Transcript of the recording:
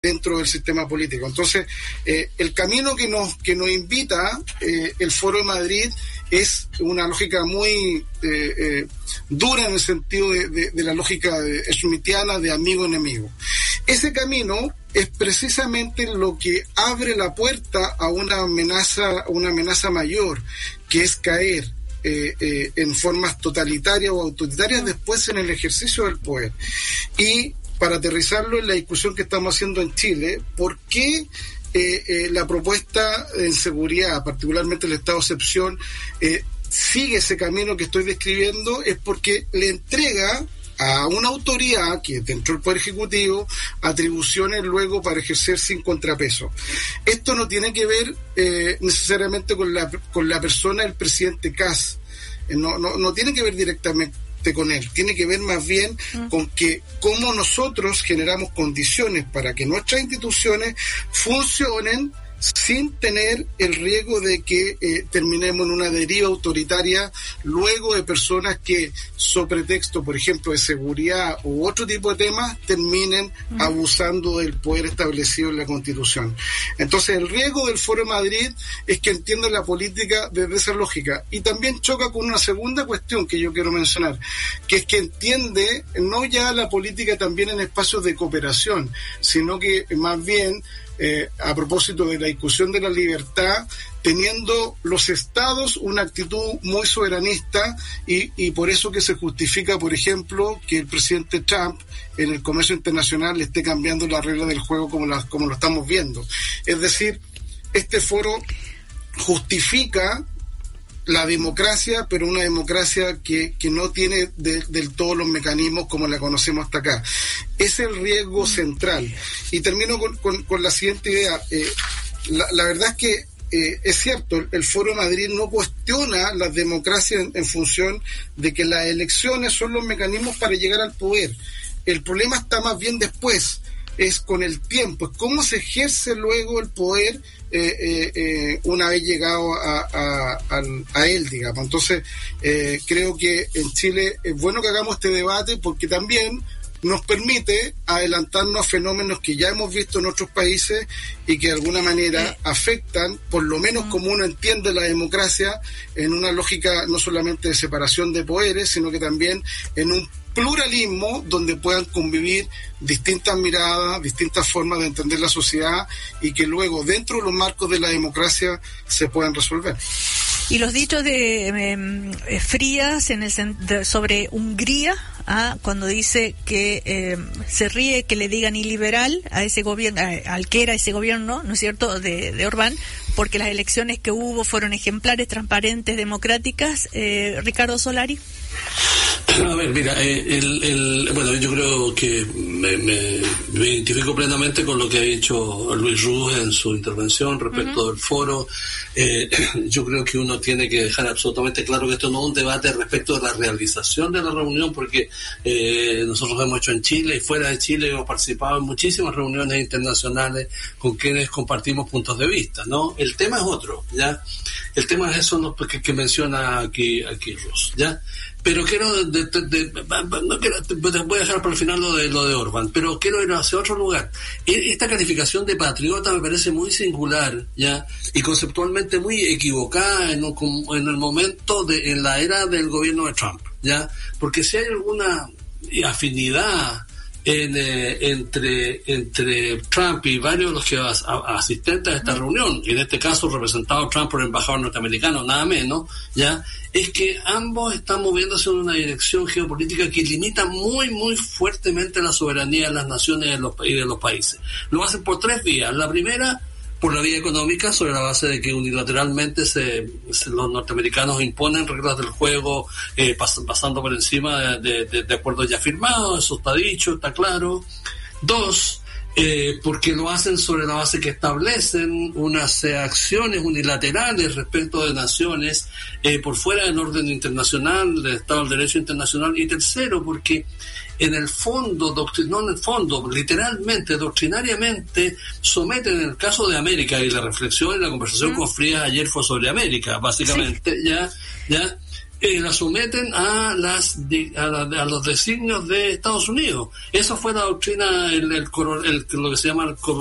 dentro del sistema político. Entonces, el camino que nos invita el Foro de Madrid es una lógica muy dura en el sentido de la lógica schmittiana de amigo-enemigo. Ese camino es precisamente lo que abre la puerta a una amenaza mayor, que es caer en formas totalitarias o autoritarias después en el ejercicio del poder. Y para aterrizarlo en la discusión que estamos haciendo en Chile, ¿por qué la propuesta en seguridad, particularmente el estado de excepción, sigue ese camino que estoy describiendo? Es porque le entrega a una autoridad que dentro del Poder Ejecutivo atribuciones luego para ejercer sin contrapeso. Esto no tiene que ver necesariamente con la persona del presidente Kast, no tiene que ver directamente con él, tiene que ver más bien con que cómo nosotros generamos condiciones para que nuestras instituciones funcionen sin tener el riesgo de que terminemos en una deriva autoritaria luego de personas que, sobre pretexto, por ejemplo, de seguridad u otro tipo de temas, terminen abusando del poder establecido en la Constitución. Entonces, el riesgo del Foro de Madrid es que entienda la política desde esa lógica. Y también choca con una segunda cuestión que yo quiero mencionar, que es que entiende no ya la política también en espacios de cooperación, sino que más bien a propósito de la discusión de la libertad, teniendo los estados una actitud muy soberanista y por eso que se justifica, por ejemplo, que el presidente Trump en el comercio internacional le esté cambiando las reglas del juego como lo estamos viendo. Es decir, este foro justifica la democracia, pero una democracia que no tiene del todo los mecanismos como la conocemos hasta acá. Es el riesgo central. Y termino con la siguiente idea. La verdad es que es cierto, el Foro de Madrid no cuestiona las democracias en función de que las elecciones son los mecanismos para llegar al poder. El problema está más bien después, es con el tiempo, es cómo se ejerce luego el poder una vez llegado a él, digamos. Entonces, creo que en Chile es bueno que hagamos este debate porque también nos permite adelantarnos a fenómenos que ya hemos visto en otros países y que de alguna manera afectan, por lo menos como uno entiende la democracia, en una lógica no solamente de separación de poderes, sino que también en un pluralismo donde puedan convivir distintas miradas, distintas formas de entender la sociedad y que luego dentro de los marcos de la democracia se puedan resolver. Y los dichos de Frías sobre Hungría, cuando dice que se ríe que le digan iliberal a ese gobierno, al que era ese gobierno, ¿no es cierto?, de Orbán, porque las elecciones que hubo fueron ejemplares, transparentes, democráticas. Ricardo Solari. A ver, mira, bueno, yo creo que me identifico plenamente con lo que ha dicho Luis Ruz en su intervención respecto del foro. Yo creo que uno tiene que dejar absolutamente claro que esto no es un debate respecto de la realización de la reunión, porque nosotros lo hemos hecho en Chile y fuera de Chile hemos participado en muchísimas reuniones internacionales con quienes compartimos puntos de vista, ¿no? El tema es otro, ¿ya? El tema es eso que menciona aquí Ruz, ¿ya? Pero quiero, no quiero, voy a dejar para el final lo de Orbán, pero quiero ir hacia otro lugar. Esta calificación de patriota me parece muy singular, ¿ya? Y conceptualmente muy equivocada en el momento en la era del gobierno de Trump, ¿ya? Porque si hay alguna afinidad entre Trump y varios de los que asistentes a esta reunión, en este caso representado Trump por el embajador norteamericano, nada menos, ya, es que ambos están moviéndose en una dirección geopolítica que limita muy, muy fuertemente la soberanía de las naciones y de los países. Lo hacen por tres vías. La primera, por la vía económica, sobre la base de que unilateralmente los norteamericanos imponen reglas del juego, pasando por encima de acuerdos ya firmados. Eso está dicho, está claro. Dos, porque lo hacen sobre la base que establecen unas acciones unilaterales respecto de naciones por fuera del orden internacional, del Estado del Derecho internacional. Y tercero, porque en el fondo, literalmente, doctrinariamente, someten, en el caso de América, y la reflexión y la conversación con Frías ayer fue sobre América, básicamente, sí. ya la someten a los designios de Estados Unidos. Eso fue la doctrina, lo que se llama el